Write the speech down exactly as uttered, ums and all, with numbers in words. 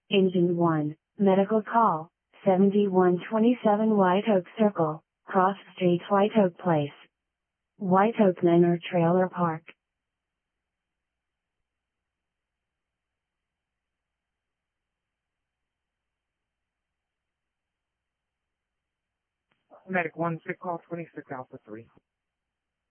Engine one, medical call, seventy-one twenty-seven White Oak Circle, Cross Street, White Oak Place, White Oak Manor Trailer Park. Medic one, sick call twenty-six Alpha three.